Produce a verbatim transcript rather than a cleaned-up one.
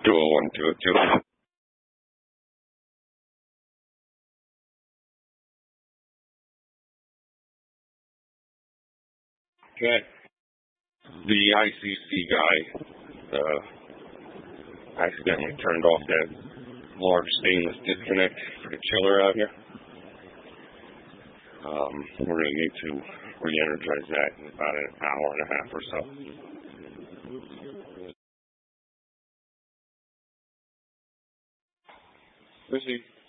two oh one, two oh two. Okay. The I C C guy uh, accidentally turned off that large stainless disconnect for the chiller out here. Um, we're going to need to re-energize that in about an hour and a half or so. Busy.